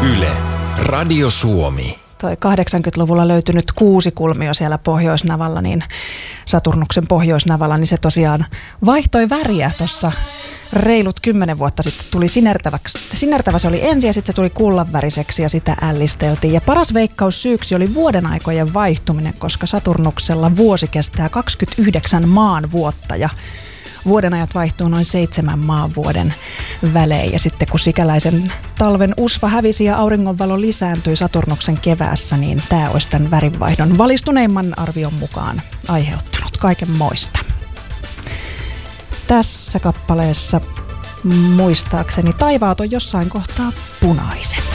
Yle, Radio Suomi. Toi 80-luvulla löytynyt kuusikulmio siellä Pohjoisnavalla, niin Saturnuksen Pohjoisnavalla, niin se tosiaan vaihtoi väriä tuossa reilut 10 vuotta sitten. Tuli sinertävä se oli ensin ja sitten se tuli kullanväriseksi ja sitä ällisteltiin. Ja paras veikkaus syyksi oli vuodenaikojen vaihtuminen, koska Saturnuksella vuosi kestää 29 maanvuotta ja vuodenajat vaihtuu noin 7 maanvuoden välein. Ja sitten kun sikäläisen talven usva hävisi ja auringonvalo lisääntyi Saturnuksen keväässä, niin tämä olisi tämän värinvaihdon valistuneimman arvion mukaan aiheuttanut kaiken moista. Tässä kappaleessa muistaakseni taivaat on jossain kohtaa punaiset.